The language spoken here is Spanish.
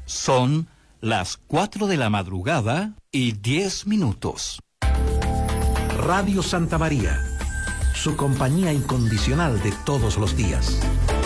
Son las 4 de la madrugada y 10 minutos. Radio Santa María, su compañía incondicional de todos los días.